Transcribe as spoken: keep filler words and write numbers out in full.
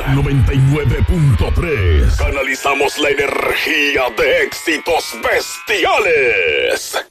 noventa y nueve punto tres. Canalizamos la energía de éxitos bestiales.